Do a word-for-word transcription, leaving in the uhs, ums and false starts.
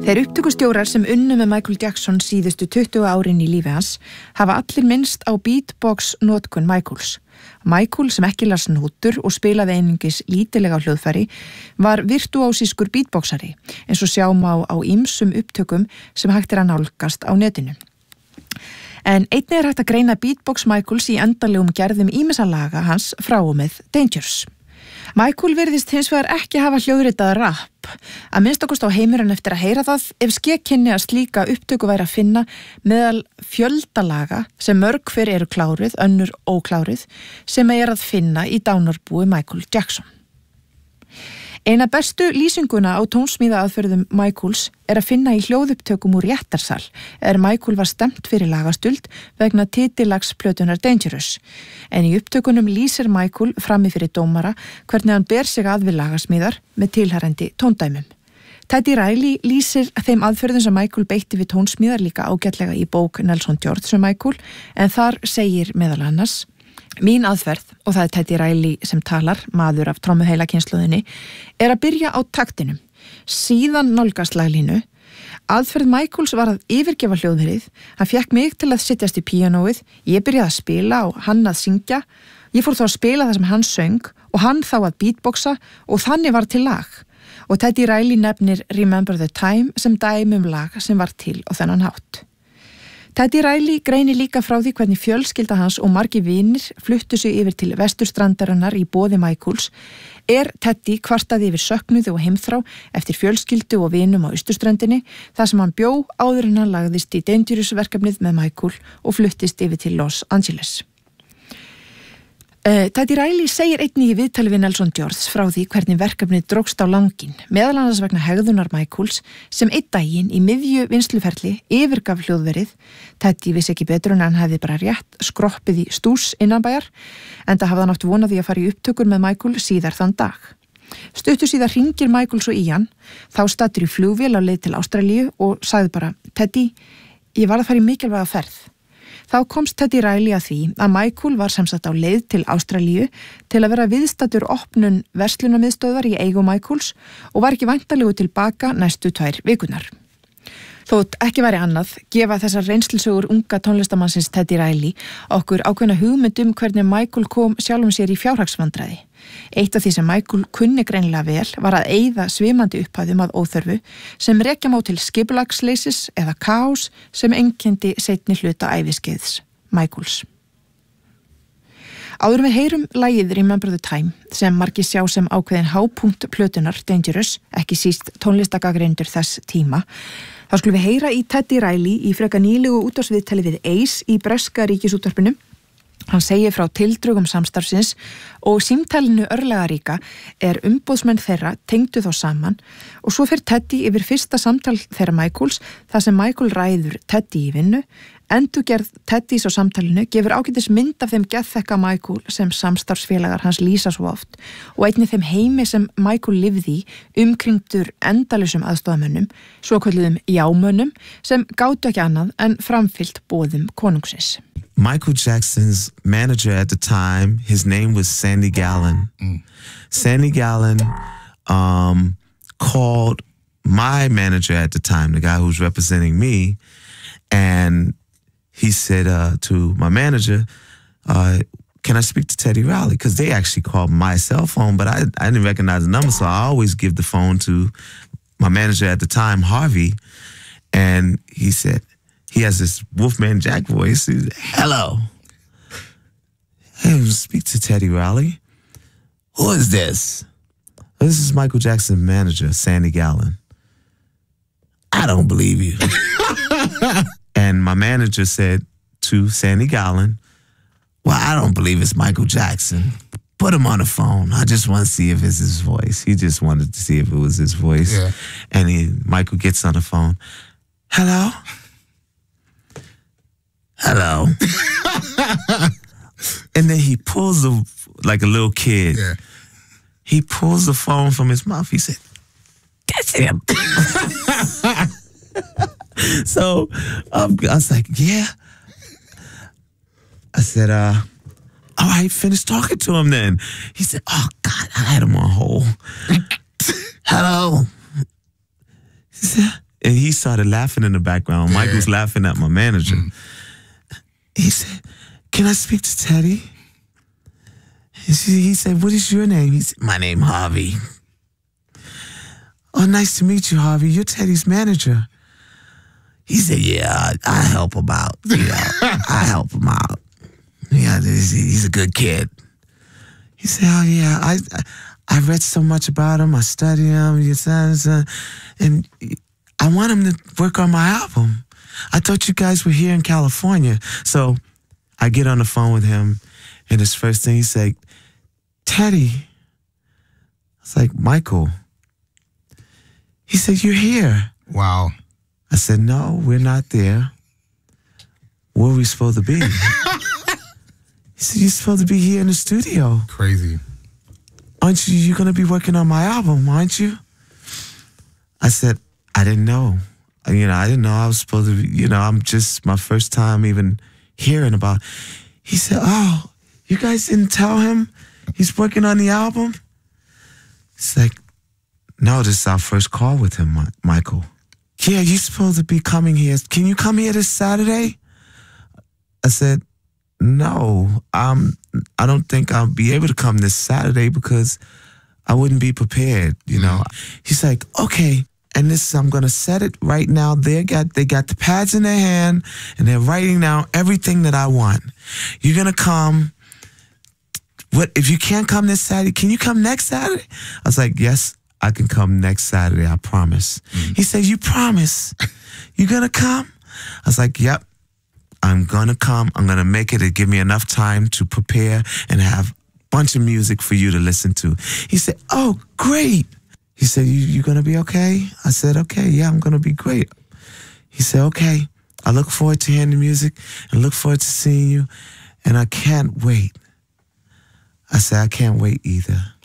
Þeir upptökustjórar sem unnu með Michael Jackson síðustu tuttugu árin í lífi hans hafa allir minnst á beatbox notkun Michaels. Michael, sem ekki las nótur og spilaði einungis lítilega á hljóðfæri, var virtuósískur beatboxari, eins og sjáum á á ýmsum upptökum sem hægt er að nálgast á netinu. En einnig er hægt að greina beatbox Michaels í endanlegum gerðum ýmissa laga hans frá og með Dangerous. Michael virðist hins vegar ekki hafa hljóðritað rap, að minnstakost á heimurinn eftir að heyra það ef skekkinni að slíka upptöku væri að finna meðal fjöldalaga sem mörg hver eru kláruð, önnur ókláruð, sem er að finna í dánarbúi Michael Jackson. Eina bestu lýsinguna á tónsmíðaaðferðum Michaels er að finna í hljóðupptökum úr réttarsal er Michael var stemt fyrir lagastuld vegna titillags plötunar Dangerous. En í upptökunum lýsir Michael frammi fyrir dómara hvernig hann ber sig að við lagasmíðar með tilhærandi tóndæmum. Teddy Riley lýsir þeim aðferðum sem Michael beitti við tónsmíðar líka ágætlega í bók Nelson George sem Michael, en þar segir meðal annars: Mín aðferð, og það er Teddy Riley sem talar, maður af trommuheila kynslóðinni, er að byrja á taktinum, síðan nálgast laglínu. Aðferð Michaels var að yfirgefa hljóðverið, hann fékk mig til að sittjast í píanóið, ég byrjaði að spila og hann að syngja, ég fór þá að spila það sem hann söng og hann þá að beatboxa og þannig var til lag. Og Teddy Riley nefnir Remember the Time sem dæmi um lag sem var til á þennan hátt. Teddy Riley greinir líka frá því hvernig fjölskylda hans og margir vinir fluttu sig yfir til vesturstrandarinnar í boði Michaels. Er Teddy kvartaði yfir söknuði og heimþrá eftir fjölskyldu og vinum á austurströndinni þar sem hann bjó áður en hann lagðist í Dangerous verkefnið með Michael og fluttist yfir til Los Angeles. Uh, Teddy Riley segir einnig í viðtali við Nelson George frá því hvernig verkefnið drógst á langinn, meðal annars vegna hegðunar Michaels sem einn daginn í miðju vinnsluferli yfirgaf hljóðverið. Teddy vissi ekki betur en hann hefði bara rétt skroppið í stús innanbæjar, enda hafði hann átt vonaði að fara í upptökur með Michael síðar þann dag. Stuttu síðar hringir Michael svo í hann, þá stattur í flugvél á leið til Ástralíu og sagði bara: Teddy, ég var að fara í mikilvæga ferð. Þá komst Teddy Riley að því að Michael var semsagt á leið til Ástralíu til að vera viðstaddur opnun verslunarmiðstöðvar í eigu Michaels og var ekki væntanlegu tilbaka næstu tvær vikurnar. Þótt ekki væri annað, gefa þessar reynslusögur unga tónlistamannsins Teddy Riley okkur ákveðna hugmynd um hvernig Michael kom sjálfum sér í fjárhagsvandræði. Eitt af því sem Michael kunni greinilega vel var að eyða svimandi upphæðum að óþörfu sem rekja má til skipulagsleysis eða kaos sem einkenndi seinni hluta æviskeiðs Michaels. Áður við heyrum lagið Remember the Time sem margir sjá sem ákveðin hápunkt plötunar Dangerous, ekki síst tónlistagagreindur þess tíma, þá skulum við heyra í Teddy Riley í freka nýlegu útvarpsviðtali við Ace í breska ríkisútvarpinu. Hann segir frá tildrögum samstarfsins og símtalinu örlagaríka er umboðsmenn þeirra tengdu þá saman og svo fer Teddy yfir fyrsta samtal þeirra Michaels þar sem Michael ræður Teddy í vinnu. Endurgerð Teddys á samtalinu gefur ágætis mynd af þeim geðþekka Michael sem samstarfsfélagar hans lýsa svo oft og einnig þeim heimi sem Michael lifði í umkringdur endalausum aðstofamönnum, svokölluðum jámönnum sem gátu ekki annað en framfylgt boðum konungsins. Michael Jackson's manager at the time, his name was Sandy Gallen. Mm. Sandy Gallen um, called my manager at the time, the guy who was representing me, and he said uh, to my manager, uh, can I speak to Teddy Riley? Because they actually called my cell phone, but I, I didn't recognize the number, so I always give the phone to my manager at the time, Harvey, and he said, he has this Wolfman Jack voice. He's, hello. Hey, speak to Teddy Riley. Who is this? This is Michael Jackson's manager, Sandy Gallen. I don't believe you. And my manager said to Sandy Gallen, well, I don't believe it's Michael Jackson. Put him on the phone. I just want to see if it's his voice. He just wanted to see if it was his voice. Yeah. And he, Michael gets on the phone. Hello? Hello. And then he pulls the, like a little kid. Yeah. He pulls the phone from his mouth. He said, that's him. So um, I was like, yeah. I said, uh, all right, finish talking to him then. He said, oh, God, I had him on hold. Hello. He said, And he started laughing in the background. Yeah. Michael's laughing at my manager. Mm. He said, "Can I speak to Teddy?" And she, he said, "What is your name?" He said, "My name Harvey." "Oh, nice to meet you, Harvey. You're Teddy's manager." He said, "Yeah, I, I help him out. Yeah, I help him out. Yeah, he's, he's a good kid." He said, "Oh, yeah, I, I read so much about him. I studied him. And I want him to work on my album. I thought you guys were here in California." So I get on the phone with him, and his first thing he said, "Teddy." I was like, "Michael." He said, "You're here." Wow. I said, "No, we're not there. Where are we supposed to be?" He said, "You're supposed to be here in the studio." Crazy. "Aren't you, you're going to be working on my album, aren't you?" I said, "I didn't know. You know, I didn't know I was supposed to be, you know, I'm just my first time even hearing about." He said, "Oh, you guys didn't tell him he's working on the album?" It's like, "No, this is our first call with him, Michael." "Yeah, you're supposed to be coming here. Can you come here this Saturday?" I said, "No, um, I don't think I'll be able to come this Saturday because I wouldn't be prepared, you know." Mm. He's like, "Okay, and this I'm gonna set it right now. They got they got the pads in their hand and they're writing down everything that I want. You're gonna come. What if you can't come this Saturday? Can you come next Saturday?" I was like, "Yes, I can come next Saturday, I promise." Mm. He said, "You promise? You gonna come?" I was like, "Yep, I'm gonna come. I'm gonna make it. It give me enough time to prepare and have a bunch of music for you to listen to." He said, "Oh, great." He said, you, you gonna be okay?" I said, "Okay, yeah, I'm gonna be great." He said, "Okay, I look forward to hearing the music and look forward to seeing you, and I can't wait." I said, "I can't wait either."